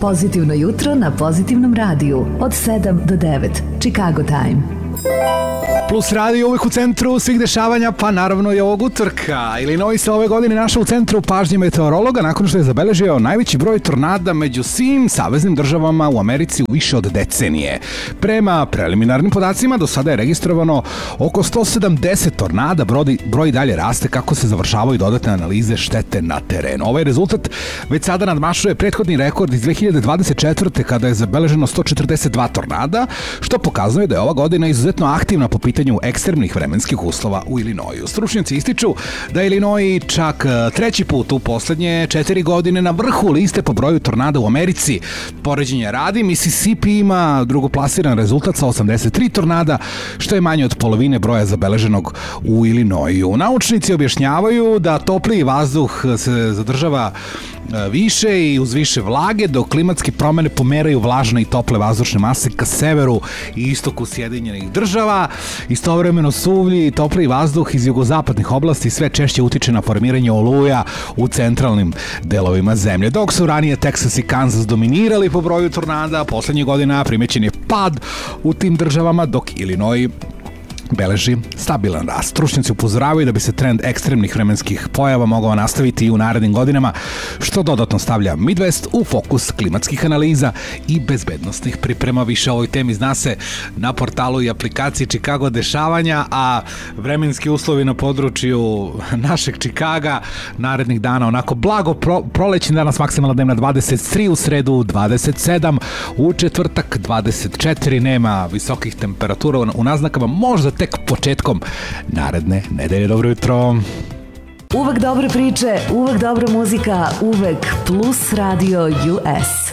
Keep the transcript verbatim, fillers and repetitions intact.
Pozitivno jutro na Pozitivnom radiju od sedam do devet. Chicago Time. Plus radio uvijek u centru svih dešavanja, pa naravno i ovog utorka. Illinois se ove godine našao u centru pažnje meteorologa nakon što je zabeležio najveći broj tornada među svim saveznim državama u Americi u više od decenije. Prema preliminarnim podacima, do sada je registrovano oko sto sedamdeset tornada, broj, broj dalje raste kako se završavaju dodatne analize štete na terenu. Ovaj rezultat već sada nadmašuje prethodni rekord iz dve hiljade dvadeset četvrte kada je zabeleženo sto četrdeset dva tornada, što pokazuje da je ova godina izuzetno aktivna po pitanju ekstremnih vremenskih uslova u Illinoisu. Stručnjaci ističu da je Illinois čak treći put u poslednje četiri godine na vrhu liste po broju tornada u Americi. Poređenja radi, Mississippi ima drugoplasiran rezultat sa osamdeset tri tornada, što je manje od polovine broja zabeleženog u Illinoisu. Naučnici objašnjavaju da topliji vazduh se zadržava više i uz više vlage, dok klimatske promene pomeraju vlažne i tople vazdušne mase ka severu i istoku Sjedinjenih država. Istovremeno suvlji i topliji vazduh iz jugozapadnih oblasti sve češće utiče na formiranje oluja u centralnim delovima zemlje. Dok su ranije Texas i Kansas dominirali po broju tornada, poslednjih godina primećen je pad u tim državama, dok Illinois beleži stabilan rast. Stručnjaci upozoravaju da bi se trend ekstremnih vremenskih pojava mogao nastaviti i u narednim godinama, što dodatno stavlja Midwest u fokus klimatskih analiza i bezbednostnih priprema. Više o ovoj temi zna se na portalu i aplikaciji Chicago dešavanja, a vremenski uslovi na području našeg Chicaga narednih dana onako blago pro, prolećni, danas maksimalna dnevna dvadeset tri, u sredu dvadeset sedam, u četvrtak dvadeset četiri, nema visokih temperatura u naznakama, možda tek početkom naredne nedelje. Dobro jutro. Uvek dobre priče, uvek dobra muzika, uvek Plus Radio U S.